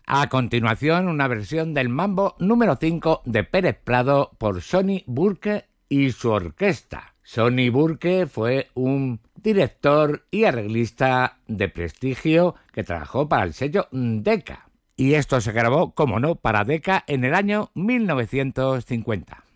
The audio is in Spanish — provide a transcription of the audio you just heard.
A continuación, una versión del Mambo número 5 de Pérez Prado por Sonny Burke y su orquesta. Sonny Burke fue un director y arreglista de prestigio que trabajó para el sello Decca. Y esto se grabó, como no, para Decca en el año 1950.